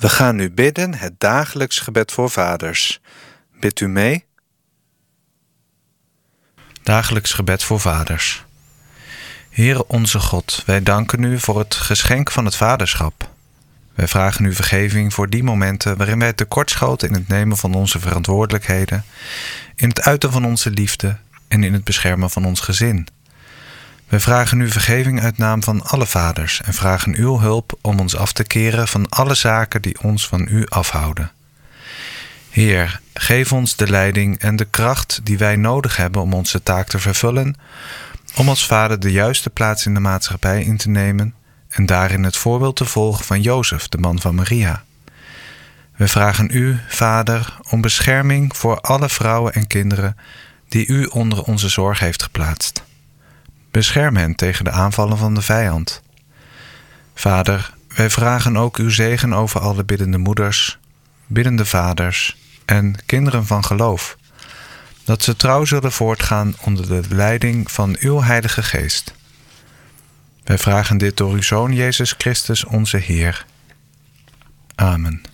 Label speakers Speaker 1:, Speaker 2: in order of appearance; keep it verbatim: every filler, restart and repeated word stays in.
Speaker 1: We gaan nu bidden het dagelijks gebed voor vaders. Bidt u mee? Dagelijks gebed voor vaders. Heere onze God, wij danken u voor het geschenk van het vaderschap. Wij vragen u vergeving voor die momenten waarin wij tekortschoten in het nemen van onze verantwoordelijkheden, in het uiten van onze liefde en in het beschermen van ons gezin. Wij vragen u vergeving uit naam van alle vaders en vragen uw hulp om ons af te keren van alle zaken die ons van u afhouden. Heer, geef ons de leiding en de kracht die wij nodig hebben om onze taak te vervullen, om als vader de juiste plaats in de maatschappij in te nemen en daarin het voorbeeld te volgen van Jozef, de man van Maria. We vragen u, Vader, om bescherming voor alle vrouwen en kinderen die u onder onze zorg heeft geplaatst. Bescherm hen tegen de aanvallen van de vijand. Vader, wij vragen ook uw zegen over alle biddende moeders, biddende vaders en kinderen van geloof, dat ze trouw zullen voortgaan onder de leiding van uw Heilige Geest. Wij vragen dit door uw Zoon Jezus Christus, onze Heer. Amen.